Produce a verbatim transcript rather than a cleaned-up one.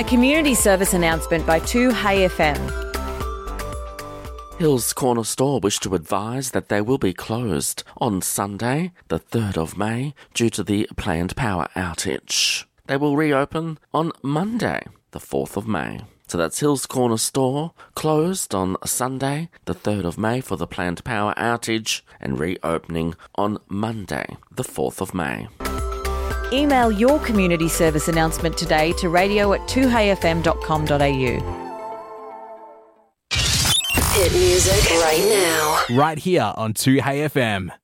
A community service announcement by two Hey F M. Hills Corner Store wish to advise that they will be closed on Sunday, the third of May, due to the planned power outage. They will reopen on Monday, the fourth of May. So that's Hills Corner Store, closed on Sunday, the third of May for the planned power outage, and reopening on Monday, the fourth of May. Email your community service announcement today to radio at two hey f m dot com dot a u. Hit music right now. Right here on two Hey F M.